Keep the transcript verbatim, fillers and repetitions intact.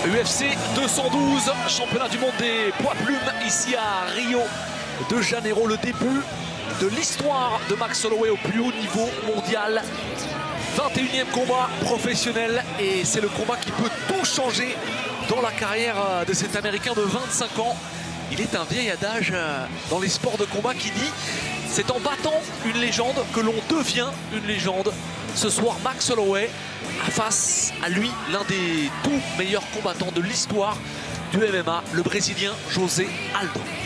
U F C deux cent douze, championnat du monde des poids plumes ici à Rio de Janeiro. Le début de l'histoire de Max Holloway au plus haut niveau mondial. vingt et unième combat professionnel et c'est le combat qui peut tout changer dans la carrière de cet Américain de vingt-cinq ans. Il est un vieil adage dans les sports de combat qui dit c'est en battant une légende que l'on devient une légende. Ce soir, Max Holloway a face à lui l'un des tout meilleurs combattants de l'histoire du M M A, le Brésilien José Aldo.